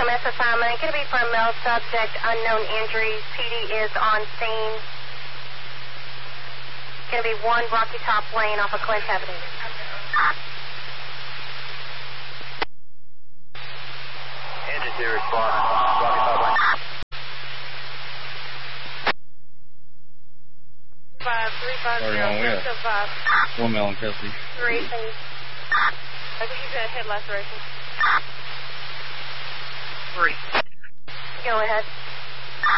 EMS assignment. Going to be for a male subject, unknown injuries. PD is on scene. Going to be 1 Rocky Top Lane off of Clint Avenue. Engine 2 respond. Rocky Top Lane. 5350. 1 male in custody. 3, please. I think he's got head laceration. 3. Go ahead.